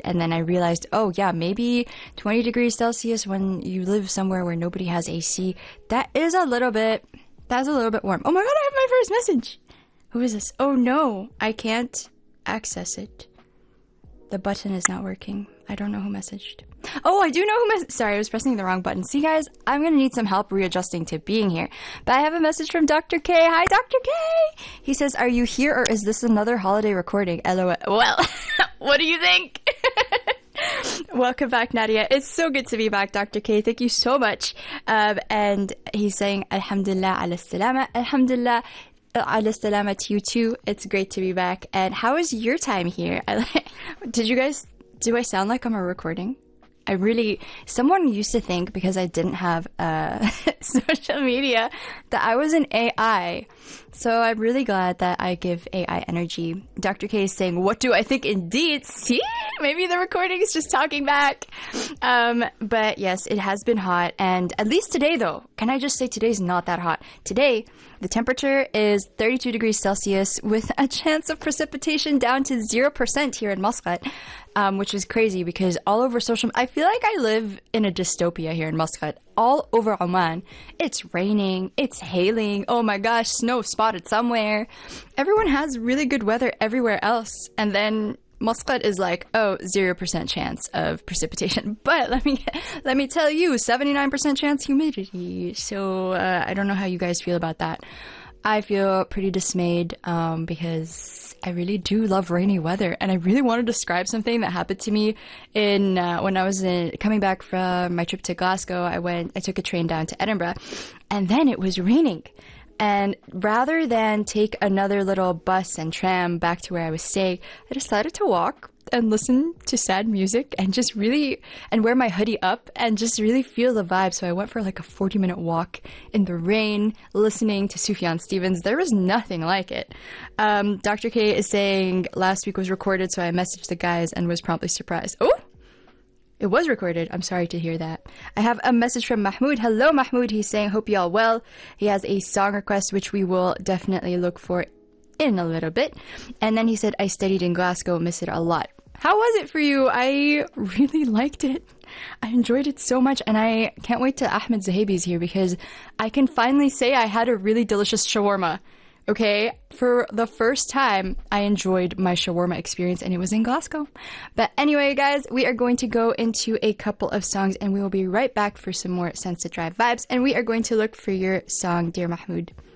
and then I realized, oh yeah, maybe 20 degrees Celsius when you live somewhere where nobody has AC, that's a little bit warm. Oh my god, I have my first message. Who is this? Oh no, I can't access it. The button is not working. I don't know who messaged. Oh, I do know who messaged. Sorry, I was pressing the wrong button. See, guys, I'm going to need some help readjusting to being here. But I have a message from Dr. K. Hi, Dr. K. He says, are you here or is this another holiday recording? LOL. Well, what do you think? Welcome back, Nadia. It's so good to be back, Dr. K. Thank you so much. And he's saying, Alhamdulillah ala salama. Alhamdulillah ala salama to you too. It's great to be back. And how is your time here? Do I sound like I'm a recording? Someone used to think because I didn't have social media that I was an AI. So I'm really glad that I give AI energy. Dr. K is saying, what do I think? Indeed. See? Maybe the recording is just talking back. But yes, it has been hot. And at least today, though, can I just say today's not that hot? Today, the temperature is 32 degrees Celsius with a chance of precipitation down to 0% here in Muscat, which is crazy because all over I feel like I live in a dystopia here in Muscat. All over Oman, it's raining, it's hailing, oh my gosh, snow spotted somewhere. Everyone has really good weather everywhere else. And then Muscat is like, 0% chance of precipitation. But let me tell you, 79% chance humidity. So I don't know how you guys feel about that. I feel pretty dismayed because I really do love rainy weather, and I really want to describe something that happened to me when I was coming back from my trip to Glasgow. I took a train down to Edinburgh, and then it was raining. And rather than take another little bus and tram back to where I was staying, I decided to walk and listen to sad music and and wear my hoodie up and just really feel the vibe. So I went for like a 40-minute walk in the rain, listening to Sufjan Stevens. There was nothing like it. Dr. K is saying last week was recorded, so I messaged the guys and was promptly surprised. Oh! It was recorded. I'm sorry to hear that. I have a message from Mahmoud. Hello, Mahmoud. He's saying, hope you all well. He has a song request, which we will definitely look for in a little bit. And then he said, I studied in Glasgow, miss it a lot. How was it for you? I really liked it. I enjoyed it so much. And I can't wait till Ahmed Zahabi's here because I can finally say I had a really delicious shawarma. Okay, for the first time, I enjoyed my shawarma experience, and it was in Glasgow. But anyway, guys, we are going to go into a couple of songs, and we will be right back for some more Sunset Drive vibes, and we are going to look for your song, Dear Mahmoud.